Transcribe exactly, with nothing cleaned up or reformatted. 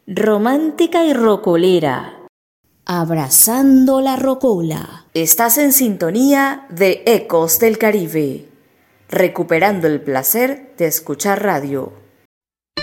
romántica y rocolera, abrazando la rocola. Estás en sintonía de Ecos del Caribe, recuperando el placer de escuchar radio.